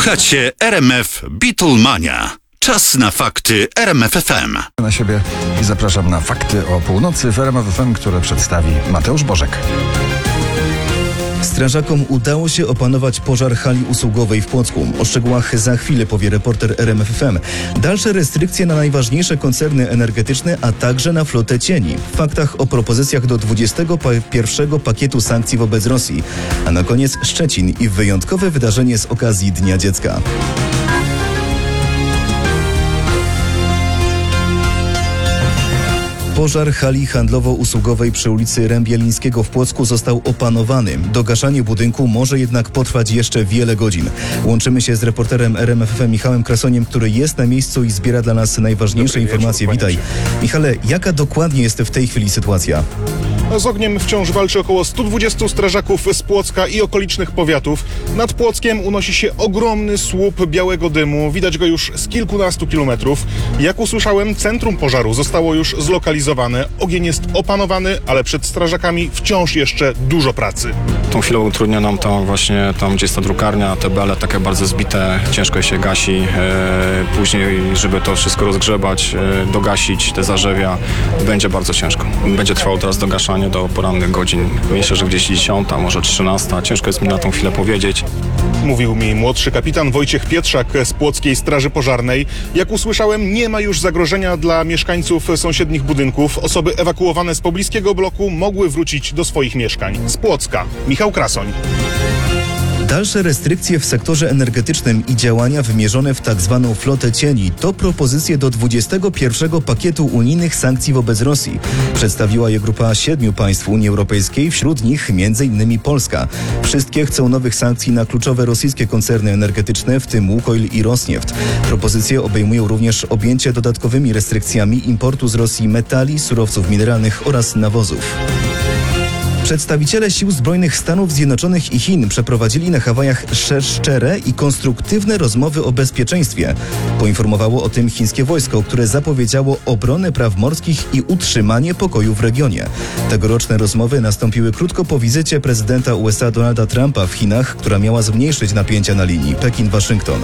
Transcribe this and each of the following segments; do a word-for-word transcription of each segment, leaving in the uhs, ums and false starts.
Słuchacie R M F Beatlemania. Czas na fakty R M F F M. Na siebie i zapraszam na fakty o północy w R M F F M, które przedstawi Mateusz Bożek. Strażakom udało się opanować pożar hali usługowej w Płocku. O szczegółach za chwilę powie reporter R M F F M. Dalsze restrykcje na najważniejsze koncerny energetyczne, a także na flotę cieni. W faktach o propozycjach do dwudziestego pierwszego pakietu sankcji wobec Rosji. A na koniec Szczecin i wyjątkowe wydarzenie z okazji Dnia Dziecka. Pożar hali handlowo-usługowej przy ulicy Rębielińskiego w Płocku został opanowany. Dogaszanie budynku może jednak potrwać jeszcze wiele godzin. Łączymy się z reporterem R M F F M Michałem Krasoniem, który jest na miejscu i zbiera dla nas najważniejsze Dobry informacje. wieczór, Witaj. Michale, jaka dokładnie jest w tej chwili sytuacja? Z ogniem wciąż walczy około stu dwudziestu strażaków z Płocka i okolicznych powiatów. Nad Płockiem unosi się ogromny słup białego dymu. Widać go już z kilkunastu kilometrów. Jak usłyszałem, centrum pożaru zostało już zlokalizowane. Ogień jest opanowany, ale przed strażakami wciąż jeszcze dużo pracy. Tą chwilą utrudnia nam tam właśnie, tam gdzie jest ta drukarnia, te bele takie bardzo zbite, ciężko się gasi. E, później, żeby to wszystko rozgrzebać, e, dogasić te zarzewia, będzie bardzo ciężko. Będzie trwało teraz dogaszanie do porannych godzin. Myślę, że gdzieś dziesiąta, może trzynasta. Ciężko jest mi na tą chwilę powiedzieć. Mówił mi młodszy kapitan Wojciech Pietrzak z Płockiej Straży Pożarnej. Jak usłyszałem, nie ma już zagrożenia dla mieszkańców sąsiednich budynków. Osoby ewakuowane z pobliskiego bloku mogły wrócić do swoich mieszkań. Z Płocka Michał Krasoń. Dalsze restrykcje w sektorze energetycznym i działania wymierzone w tak zwaną flotę cieni to propozycje do dwudziestego pierwszego pakietu unijnych sankcji wobec Rosji. Przedstawiła je grupa siedmiu państw Unii Europejskiej, wśród nich między innymi Polska. Wszystkie chcą nowych sankcji na kluczowe rosyjskie koncerny energetyczne, w tym Łukoil i Rosnieft. Propozycje obejmują również objęcie dodatkowymi restrykcjami importu z Rosji metali, surowców mineralnych oraz nawozów. Przedstawiciele Sił Zbrojnych Stanów Zjednoczonych i Chin przeprowadzili na Hawajach szczere i konstruktywne rozmowy o bezpieczeństwie. Poinformowało o tym chińskie wojsko, które zapowiedziało obronę praw morskich i utrzymanie pokoju w regionie. Tegoroczne rozmowy nastąpiły krótko po wizycie prezydenta U S A Donalda Trumpa w Chinach, która miała zmniejszyć napięcia na linii Pekin-Waszyngton.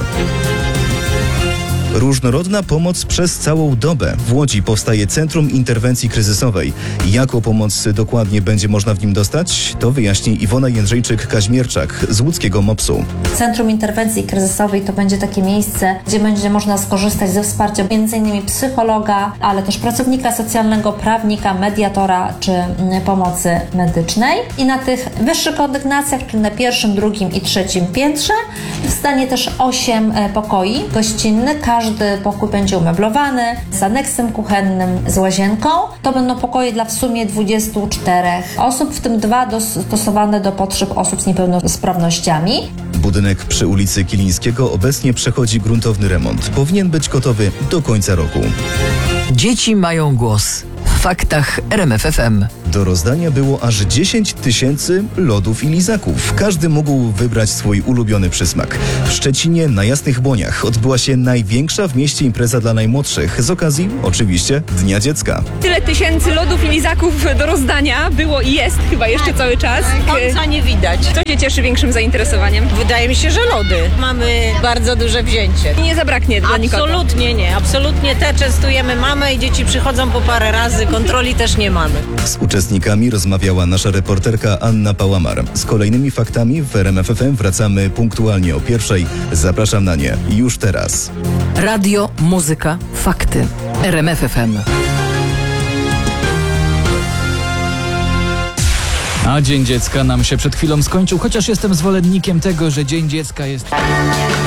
Różnorodna pomoc przez całą dobę. W Łodzi powstaje Centrum Interwencji Kryzysowej. Jaką pomoc dokładnie będzie można w nim dostać? To wyjaśni Iwona Jędrzejczyk-Kaźmierczak z łódzkiego mopsu. Centrum Interwencji Kryzysowej to będzie takie miejsce, gdzie będzie można skorzystać ze wsparcia między innymi psychologa, ale też pracownika socjalnego, prawnika, mediatora czy pomocy medycznej. I na tych wyższych kondygnacjach, czyli na pierwszym, drugim i trzecim piętrze, powstanie też osiem pokoi gościnnych. Każdy pokój będzie umeblowany z aneksem kuchennym, z łazienką. To będą pokoje dla w sumie dwudziestu czterech osób, w tym dwa dostosowane do potrzeb osób z niepełnosprawnościami. Budynek przy ulicy Kilińskiego obecnie przechodzi gruntowny remont. Powinien być gotowy do końca roku. Dzieci mają głos. W faktach R M F F M. Do rozdania było aż dziesięć tysięcy lodów i lizaków. Każdy mógł wybrać swój ulubiony przysmak. W Szczecinie na Jasnych Błoniach odbyła się największa w mieście impreza dla najmłodszych. Z okazji, oczywiście, Dnia Dziecka. Tyle tysięcy lodów i lizaków do rozdania było i jest chyba jeszcze cały czas. Końca nie widać. Co Cię cieszy większym zainteresowaniem? Wydaje mi się, że lody. Mamy bardzo duże wzięcie. I nie zabraknie dla nikogo. Absolutnie nie. Absolutnie te częstujemy mamy i dzieci przychodzą po parę razy. Kontroli też nie mamy. Z uczestnikami rozmawiała nasza reporterka Anna Pałamar. Z kolejnymi faktami w R M F F M wracamy punktualnie o pierwszej. Zapraszam na nie już teraz. Radio, muzyka, fakty. R M F F M. A Dzień Dziecka nam się przed chwilą skończył, chociaż jestem zwolennikiem tego, że Dzień Dziecka jest...